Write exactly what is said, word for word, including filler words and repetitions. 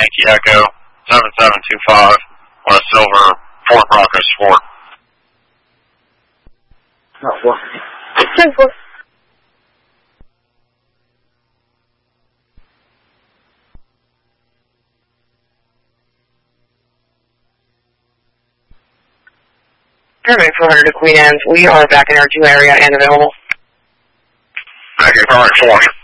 Yankee Echo, seven seven two five, on a silver Ford Bronco Sport. Oh, well. ten four. Paramedic four hundred to Queen Anne's. We are back in our two area and available. Back in Paramedic four hundred.